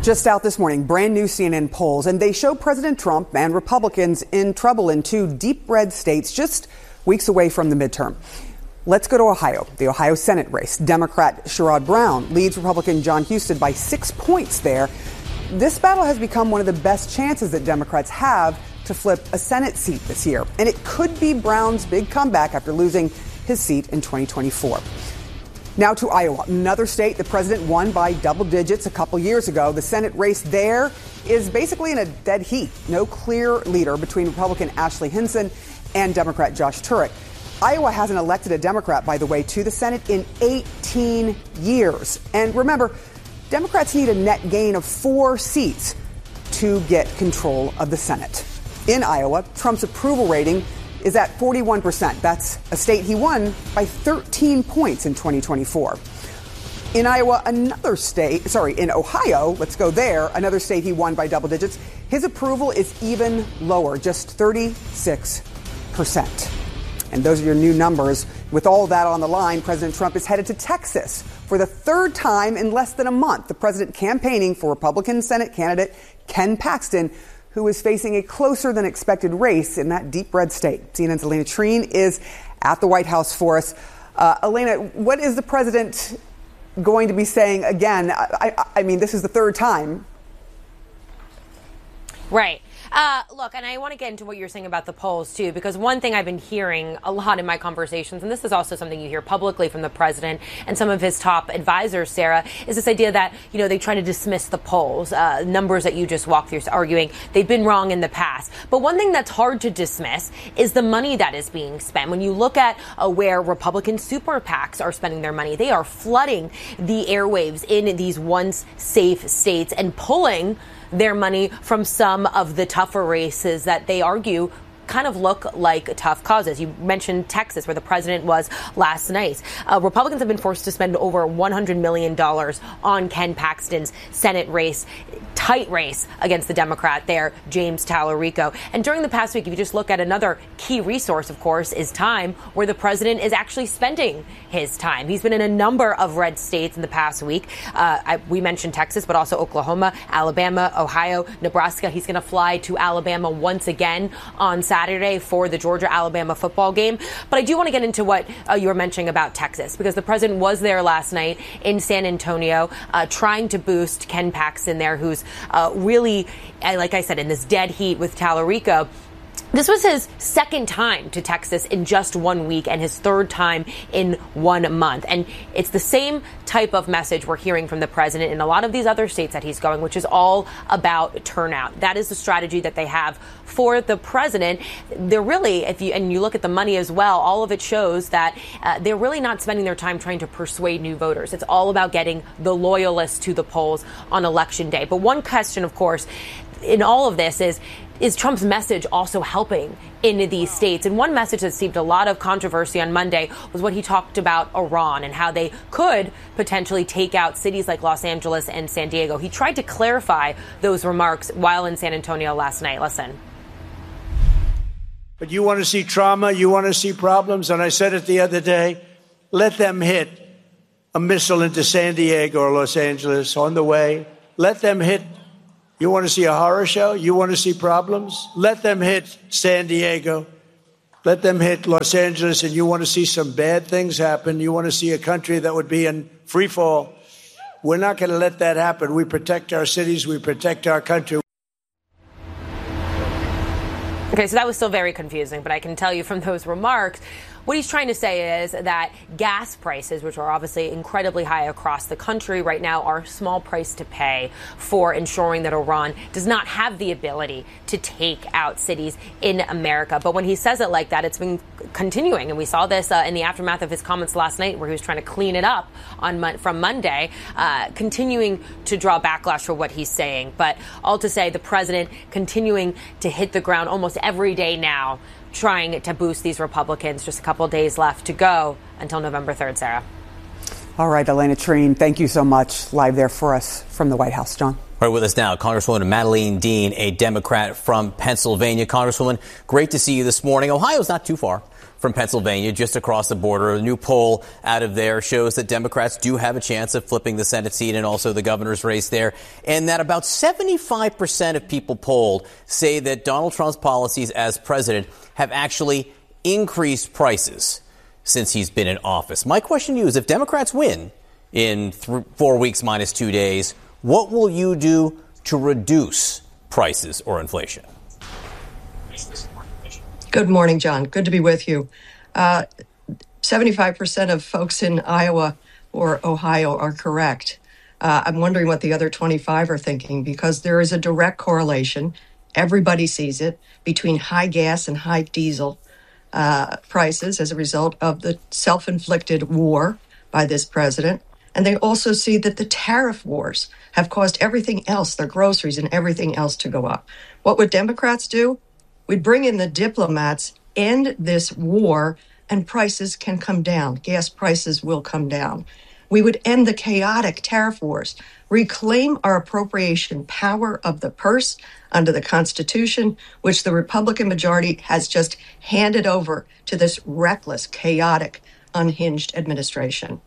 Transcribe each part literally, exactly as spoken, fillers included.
Just out this morning, brand new C N N polls, and they show President Trump and Republicans in trouble in two deep red states just weeks away from the midterm. Let's go to Ohio, the Ohio Senate race. Democrat Sherrod Brown leads Republican John Huston by six points there. This battle has become one of the best chances that Democrats have to flip a Senate seat this year, and it could be Brown's big comeback after losing his seat in twenty twenty-four. Now to Iowa, another state the president won by double digits a couple years ago. The Senate race there is basically in a dead heat. No clear leader between Republican Ashley Hinson and Democrat Josh Turek. Iowa hasn't elected a Democrat, by the way, to the Senate in eighteen years. And remember, Democrats need a net gain of four seats to get control of the Senate. In Iowa, Trump's approval rating is at forty-one percent. That's a state he won by thirteen points in twenty twenty-four. In Iowa, another state, sorry, in Ohio, let's go there, another state he won by double digits. His approval is even lower, just thirty-six percent. And those are your new numbers. With all that on the line, President Trump is headed to Texas for the third time in less than a month. The president campaigning for Republican Senate candidate Ken Paxton, who is facing a closer than expected race in that deep red state. C N N's Elena Treen is at the White House for us. Uh, Elena, what is the president going to be saying again? I, I, I mean, this is the third time. Right. Uh, look, and I want to get into what you're saying about the polls, too, because one thing I've been hearing a lot in my conversations, and this is also something you hear publicly from the president and some of his top advisors, Sarah, is this idea that, you know, they try to dismiss the polls, uh, numbers that you just walked through, arguing they've been wrong in the past. But one thing that's hard to dismiss is the money that is being spent. When you look at uh, where Republican super PACs are spending their money, they are flooding the airwaves in these once safe states and pulling their money from some of the tougher races that they argue kind of look like tough causes. You mentioned Texas, where the president was last night. Uh, Republicans have been forced to spend over one hundred million dollars on Ken Paxton's Senate race, tight race against the Democrat there, James Tallarico. And during the past week, if you just look at another key resource, of course, is time, where the president is actually spending his time. He's been in a number of red states in the past week. Uh, I, we mentioned Texas, but also Oklahoma, Alabama, Ohio, Nebraska. He's going to fly to Alabama once again on Saturday for the Georgia-Alabama football game. But I do want to get into what uh, you were mentioning about Texas, because the president was there last night in San Antonio uh, trying to boost Ken Paxton there, who's uh, really, like I said, in this dead heat with Tallarico. This was his second time to Texas in just one week and his third time in one month. And it's the same type of message we're hearing from the president in a lot of these other states that he's going, which is all about turnout. That is the strategy that they have for the president. They're really, if you and you look at the money as well, all of it shows that uh, they're really not spending their time trying to persuade new voters. It's all about getting the loyalists to the polls on Election Day. But one question, of course, in all of this is, is Trump's message also helping in these states? And one message that received a lot of controversy on Monday was what he talked about Iran and how they could potentially take out cities like Los Angeles and San Diego. He tried to clarify those remarks while in San Antonio last night. Listen. But you want to see trauma, you want to see problems, and I said it the other day, let them hit a missile into San Diego or Los Angeles on the way. Let them hit. You want to see a horror show? You want to see problems? Let them hit San Diego. Let them hit Los Angeles, and you want to see some bad things happen. You want to see a country that would be in free fall. We're not going to let that happen. We protect our cities. We protect our country. Okay, so that was still very confusing, but I can tell you from those remarks, what he's trying to say is that gas prices, which are obviously incredibly high across the country right now, are a small price to pay for ensuring that Iran does not have the ability to take out cities in America. But when he says it like that, it's been continuing. And we saw this uh, in the aftermath of his comments last night, where he was trying to clean it up on mon- from Monday, uh, continuing to draw backlash for what he's saying. But all to say, the president continuing to hit the ground almost every day now, trying to boost these Republicans. Just a couple days left to go until November third, Sarah. All right, Elena Treen, thank you so much. Live there for us from the White House. John. Right with us now, Congresswoman Madeleine Dean, a Democrat from Pennsylvania. Congresswoman, great to see you this morning. Ohio's not too far from Pennsylvania, just across the border. A new poll out of there shows that Democrats do have a chance of flipping the Senate seat and also the governor's race there, and that about seventy-five percent of people polled say that Donald Trump's policies as president have actually increased prices since he's been in office. My question to you is, if Democrats win in th- four weeks minus two days, what will you do to reduce prices or inflation? Good morning, John. Good to be with you. Uh, seventy-five percent of folks in Iowa or Ohio are correct. Uh, I'm wondering what the other twenty-five are thinking, because there is a direct correlation, everybody sees it, between high gas and high diesel uh, prices as a result of the self-inflicted war by this president. And they also see that the tariff wars have caused everything else, their groceries and everything else, to go up. What would Democrats do? We'd bring in the diplomats, end this war, and prices can come down. Gas prices will come down. We would end the chaotic tariff wars, reclaim our appropriation power of the purse under the Constitution, which the Republican majority has just handed over to this reckless, chaotic, unhinged administration.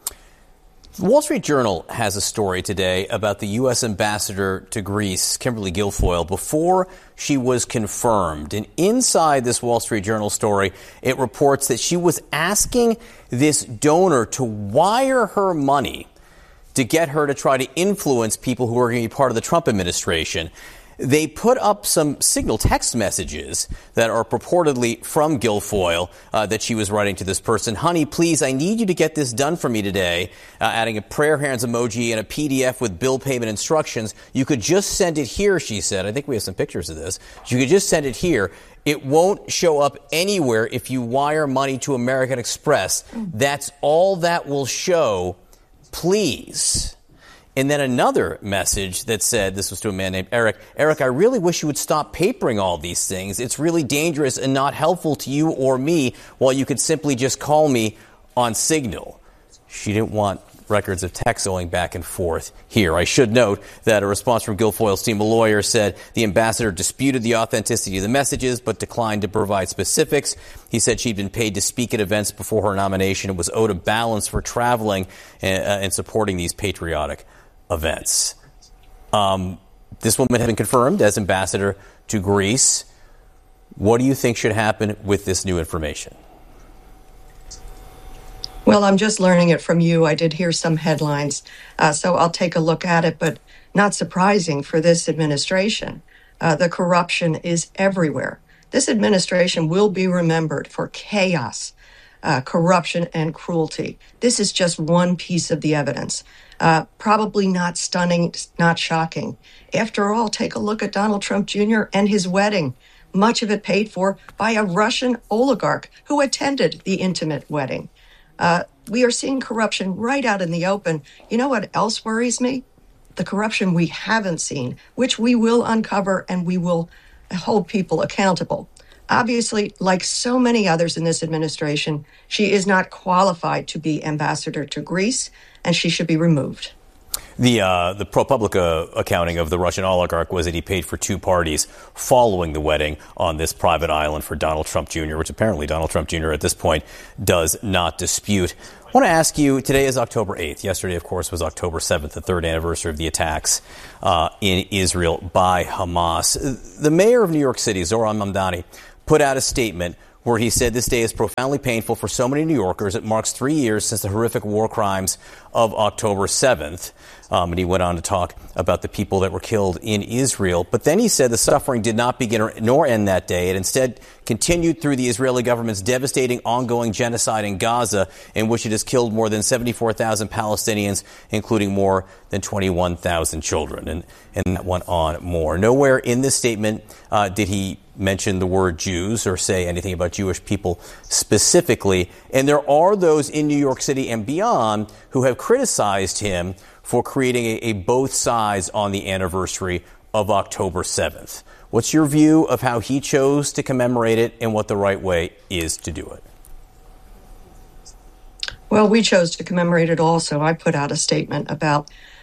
The Wall Street Journal has a story today about the U S ambassador to Greece, Kimberly Guilfoyle, before she was confirmed. And inside this Wall Street Journal story, it reports that she was asking this donor to wire her money to get her to try to influence people who are going to be part of the Trump administration. They put up some signal text messages that are purportedly from Guilfoyle uh, that she was writing to this person. Honey, please, I need you to get this done for me today. Uh, adding a prayer hands emoji and a P D F with bill payment instructions. You could just send it here, she said. I think we have some pictures of this. You could just send it here. It won't show up anywhere if you wire money to American Express. That's all that will show. Please. And then another message that said, this was to a man named Eric, Eric, I really wish you would stop papering all these things. It's really dangerous and not helpful to you or me, while you could simply just call me on Signal. She didn't want records of text going back and forth here. I should note that a response from Guilfoyle's team of lawyers said the ambassador disputed the authenticity of the messages but declined to provide specifics. He said she'd been paid to speak at events before her nomination and was owed a balance for traveling and, uh, and supporting these patriotic events. Um, this woman has been confirmed as ambassador to Greece. What do you think should happen with this new information? Well, I'm just learning it from you. I did hear some headlines, uh, so I'll take a look at it, but not surprising for this administration. Uh, the corruption is everywhere. This administration will be remembered for chaos, uh, corruption, and cruelty. This is just one piece of the evidence. Uh, probably not stunning, not shocking. After all, take a look at Donald Trump Junior and his wedding, much of it paid for by a Russian oligarch who attended the intimate wedding. Uh, we are seeing corruption right out in the open. You know what else worries me? The corruption we haven't seen, which we will uncover and we will hold people accountable. Obviously, like so many others in this administration, she is not qualified to be ambassador to Greece, and she should be removed. The uh, the ProPublica accounting of the Russian oligarch was that he paid for two parties following the wedding on this private island for Donald Trump Junior, which apparently Donald Trump Junior at this point does not dispute. I want to ask you, today is October eighth. Yesterday, of course, was October seventh, the third anniversary of the attacks uh, in Israel by Hamas. The mayor of New York City, Zohran Mamdani, put out a statement where he said this day is profoundly painful for so many New Yorkers. It marks three years since the horrific war crimes of October seventh. Um, and he went on to talk about the people that were killed in Israel. But then he said the suffering did not begin or, nor end that day. It instead continued through the Israeli government's devastating ongoing genocide in Gaza, in which it has killed more than seventy-four thousand Palestinians, including more than twenty-one thousand children. And, and that went on more. Nowhere in this statement uh, did he mention the word Jews or say anything about Jewish people specifically. And there are those in New York City and beyond who have criticized him for creating a, a both sides on the anniversary of October seventh. What's your view of how he chose to commemorate it and what the right way is to do it? Well, we chose to commemorate it also. I put out a statement about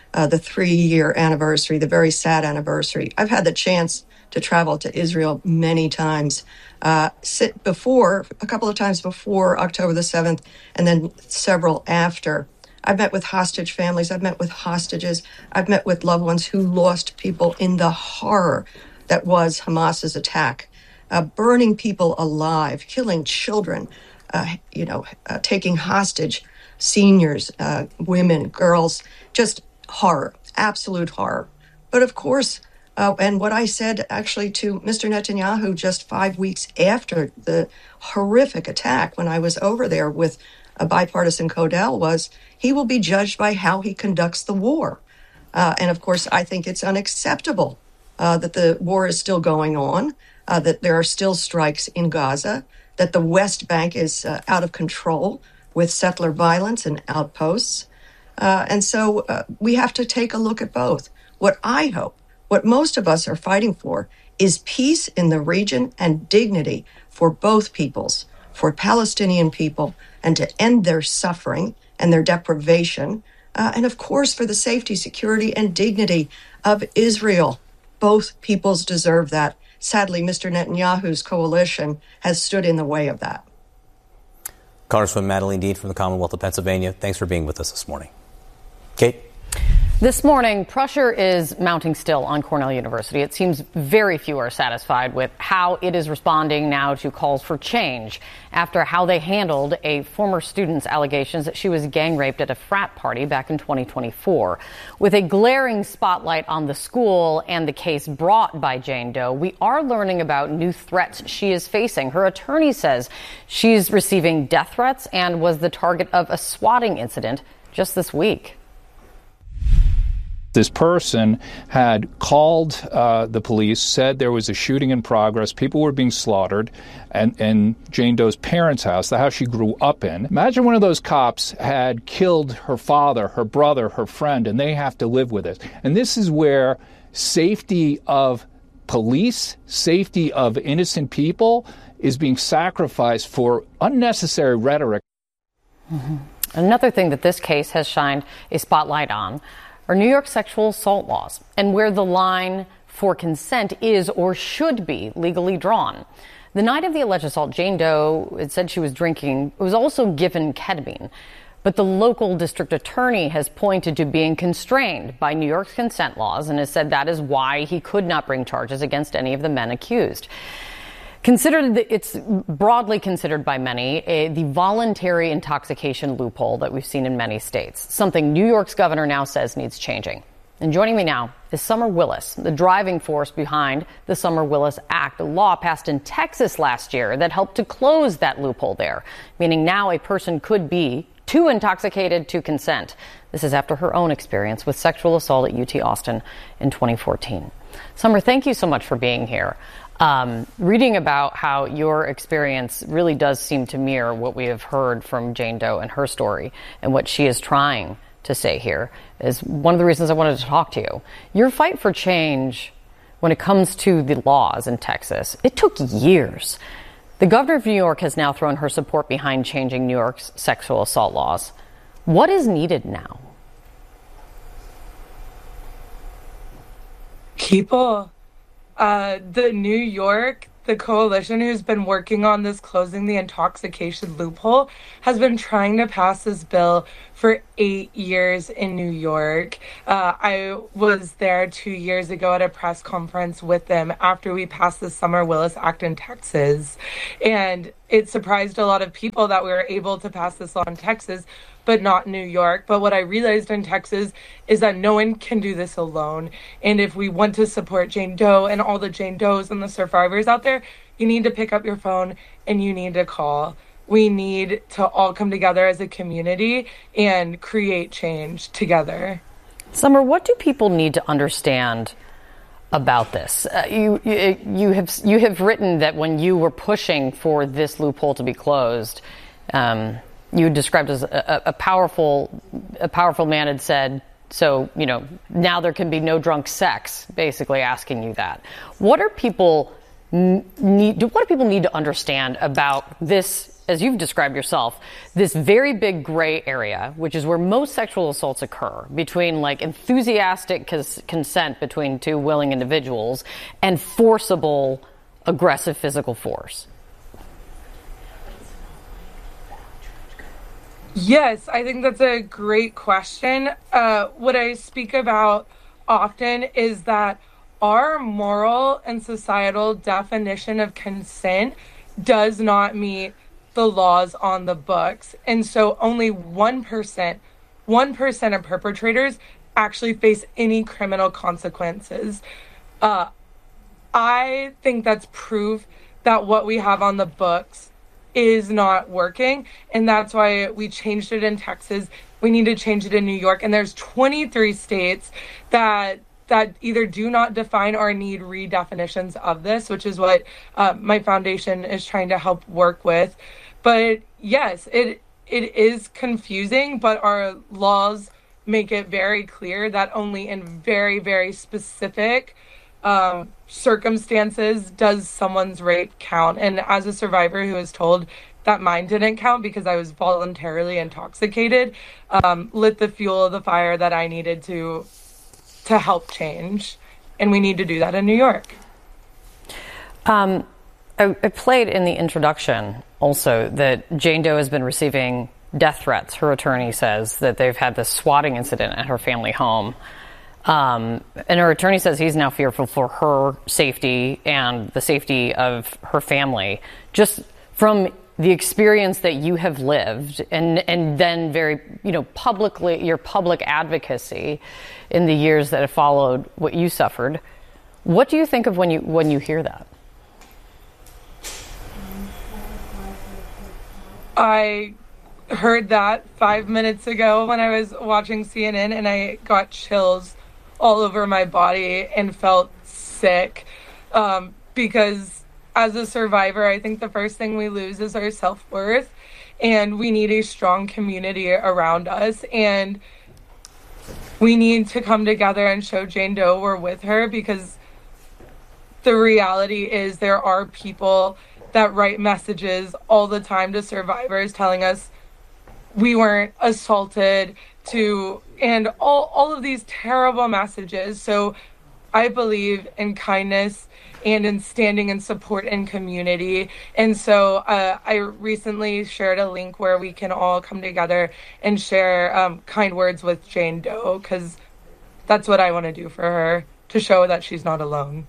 uh, the three-year anniversary, the very sad anniversary. I've had the chance to travel to Israel many times, uh, sit before, a couple of times before October the seventh, and then several after. I've met with hostage families. I've met with hostages. I've met with loved ones who lost people in the horror that was Hamas's attack, uh, burning people alive, killing children, uh, you know, uh, taking hostage seniors, uh, women, girls, just horror, absolute horror. But of course, Uh, and what I said actually to Mister Netanyahu just five weeks after the horrific attack when I was over there with a bipartisan Codel was he will be judged by how he conducts the war. Uh, and of course, I think it's unacceptable uh, that the war is still going on, uh, that there are still strikes in Gaza, that the West Bank is uh, out of control with settler violence and outposts. Uh, and so uh, we have to take a look at both. What I hope, what most of us are fighting for, is peace in the region and dignity for both peoples, for Palestinian people, and to end their suffering and their deprivation, uh, and of course for the safety, security, and dignity of Israel. Both peoples deserve that. Sadly, Mister Netanyahu's coalition has stood in the way of that. Congresswoman Madeleine Dean from the Commonwealth of Pennsylvania, thanks for being with us this morning. Kate? This morning, pressure is mounting still on Cornell University. It seems very few are satisfied with how it is responding now to calls for change after how they handled a former student's allegations that she was gang raped at a frat party back in twenty twenty-four. With a glaring spotlight on the school and the case brought by Jane Doe, we are learning about new threats she is facing. Her attorney says she's receiving death threats and was the target of a swatting incident just this week. This person had called uh, the police, said there was a shooting in progress, people were being slaughtered, and in Jane Doe's parents' house, the house she grew up in. Imagine one of those cops had killed her father, her brother, her friend, and they have to live with it. And this is where safety of police, safety of innocent people is being sacrificed for unnecessary rhetoric. Mm-hmm. Another thing that this case has shined a spotlight on are New York sexual assault laws and where the line for consent is or should be legally drawn. The night of the alleged assault, Jane Doe, it said she was drinking, was also given ketamine. But the local district attorney has pointed to being constrained by New York's consent laws and has said that is why he could not bring charges against any of the men accused. Considered, it's broadly considered by many a, the voluntary intoxication loophole that we've seen in many states, something New York's governor now says needs changing. And joining me now is Summer Willis, the driving force behind the Summer Willis Act, a law passed in Texas last year that helped to close that loophole there, meaning now a person could be too intoxicated to consent. This is after her own experience with sexual assault at U T Austin in twenty fourteen. Summer, thank you so much for being here. Um, reading about how your experience really does seem to mirror what we have heard from Jane Doe and her story and what she is trying to say here is one of the reasons I wanted to talk to you. Your fight for change when it comes to the laws in Texas, it took years. The governor of New York has now thrown her support behind changing New York's sexual assault laws. What is needed now? People. Uh, the New York, the coalition who's been working on this closing the intoxication loophole has been trying to pass this bill for eight years in New York. Uh, I was there two years ago at a press conference with them after we passed the Summer Willis Act in Texas. And it surprised a lot of people that we were able to pass this law in Texas, but not New York. But what I realized in Texas is that no one can do this alone. And if we want to support Jane Doe and all the Jane Does and the survivors out there, you need to pick up your phone and you need to call. We need to all come together as a community and create change together. Summer, what do people need to understand about this? Uh, you, you you have you have written that when you were pushing for this loophole to be closed, um, you described as a, a powerful a powerful man had said, so you know now there can be no drunk sex. Basically, asking you that. What are people need? What do people need to understand about this as you've described yourself, this very big gray area, which is where most sexual assaults occur, between like enthusiastic cons- consent between two willing individuals and forcible, aggressive physical force? Yes, I think that's a great question. Uh, what I speak about often is that our moral and societal definition of consent does not meet the laws on the books. And so only one percent, one percent of perpetrators actually face any criminal consequences. Uh, I think that's proof that what we have on the books is not working, and that's why we changed it in Texas. We need to change it in New York, and there's twenty-three states that that either do not define or need redefinitions of this, which is what uh, my foundation is trying to help work with. But yes, it it is confusing, but our laws make it very clear that only in very, very specific um, circumstances does someone's rape count. And as a survivor who was told that mine didn't count because I was voluntarily intoxicated, um, lit the fuel of the fire that I needed to to help change. And we need to do that in New York. Um, I, I played in the introduction also that Jane Doe has been receiving death threats. Her attorney says that they've had this swatting incident at her family home. Um, and her attorney says he's now fearful for her safety and the safety of her family. Just from the experience that you have lived and, and then very, you know, publicly, your public advocacy in the years that have followed what you suffered. What do you think of when you, when you hear that? I heard that five minutes ago when I was watching C N N, and I got chills all over my body and felt sick um, because as a survivor, I think the first thing we lose is our self-worth, and we need a strong community around us, and we need to come together and show Jane Doe we're with her, because the reality is there are people that write messages all the time to survivors telling us we weren't assaulted, to and all, all of these terrible messages. So I believe in kindness and in standing in support and community. And so uh, I recently shared a link where we can all come together and share um, kind words with Jane Doe, because that's what I want to do for her, to show that she's not alone.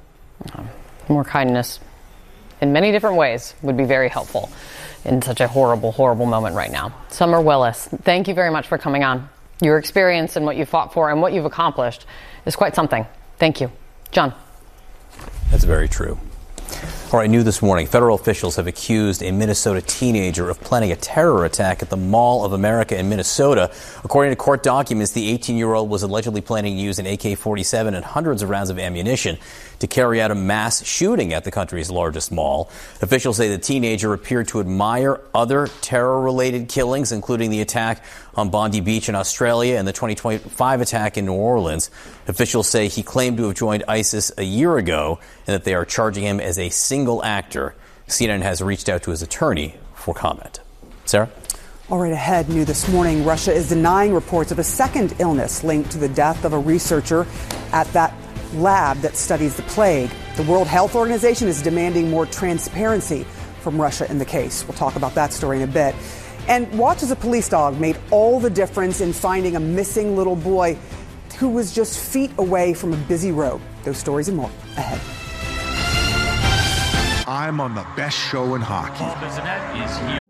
More kindness in many different ways would be very helpful in such a horrible, horrible moment right now. Summer Willis, thank you very much for coming on. Your experience and what you fought for and what you've accomplished is quite something. Thank you. John. That's very true. All right, new this morning, federal officials have accused a Minnesota teenager of planning a terror attack at the Mall of America in Minnesota. According to court documents, the eighteen-year-old was allegedly planning to use an A K forty-seven and hundreds of rounds of ammunition to carry out a mass shooting at the country's largest mall. Officials say the teenager appeared to admire other terror-related killings, including the attack on Bondi Beach in Australia and the twenty twenty-five attack in New Orleans. Officials say he claimed to have joined ISIS a year ago and that they are charging him as a single actor. C N N has reached out to his attorney for comment. Sarah? All right, ahead, new this morning, Russia is denying reports of a second illness linked to the death of a researcher at that lab that studies the plague. The World Health Organization is demanding more transparency from Russia in the case. We'll talk about that story in a bit. And watch as a police dog made all the difference in finding a missing little boy who was just feet away from a busy road. Those stories and more ahead. I'm on the best show in hockey.